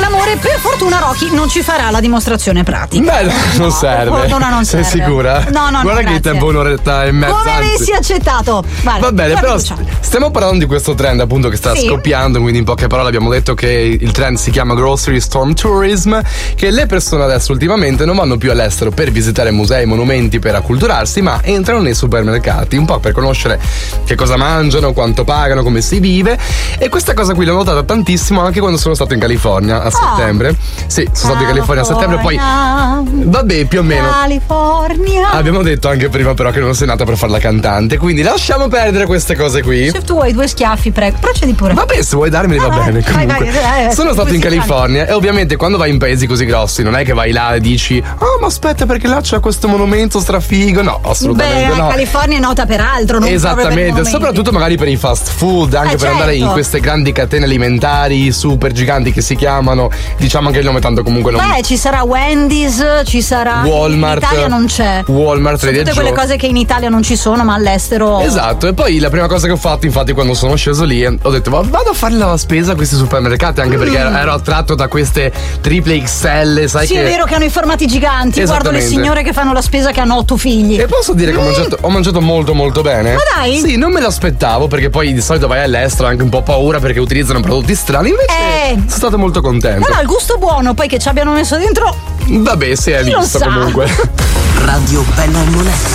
l'amore, per fortuna Rocky non ci farà la dimostrazione pratica. Beh, non serve. Per fortuna non Sei serve. sicura? No, Guarda che grazie. tempo un'oretta e mezza. Come avessi accettato. Vale, Va bene, però fiducia. stiamo parlando di questo trend appunto che sta Sì. scoppiando, quindi in poche parole abbiamo detto che il trend si chiama Grocery Storm Tourism, che le persone adesso ultimamente non vanno più all'estero per visitare musei, monumenti, per acculturarsi, ma entrano nei supermercati, un po' per conoscere che cosa mangiano, quanto pagano, come si vive. E questa cosa qui l'ho notata tantissimo anche quando sono stato in California a settembre. Sì, sono stato in California a settembre, poi vabbè, più o meno. California. Abbiamo detto anche prima però che non sei nata per fare la cantante, quindi lasciamo perdere queste cose qui. Se tu vuoi 2 schiaffi, prego, procedi pure. Vabbè, se vuoi darmeli va bene. vai, Comunque. Sono stato in California e ovviamente quando vai in paesi così grossi non è che vai là e dici oh ma aspetta perché là c'è questo monumento strafigo. No, assolutamente Beh, no. la California è nota per altro, non proprio per i Esattamente, monumenti. soprattutto magari per i fast food, anche per andare in certo. queste grandi catene alimentari super giganti che si chiamano, diciamo anche il nome tanto comunque non. Beh, ci sarà Wendy's, ci sarà Walmart. In Italia non c'è. Walmart, Sono Trader tutte quelle Joe. cose che in Italia non ci sono, ma all'estero. Esatto, e poi la prima cosa che ho fatto, infatti, quando sono sceso lì, ho detto vado a fare la spesa a questi supermercati, anche perché ero attratto da queste triple XL, sai Sì, che. è vero che hanno i formati giganti. Guardo le Esattamente. signore che fanno la spesa che hanno 8 figli. E posso dire che ho mangiato molto molto bene. Ma dai? Sì, non me l'aspettavo perché poi di solito vai all'estero anche un po' paura perché utilizzano prodotti strani. Invece sono stato molto contento. No, il gusto buono, poi che ci abbiano messo dentro. Vabbè, si è Chi lo visto sa? comunque. Radio Bella e Monella.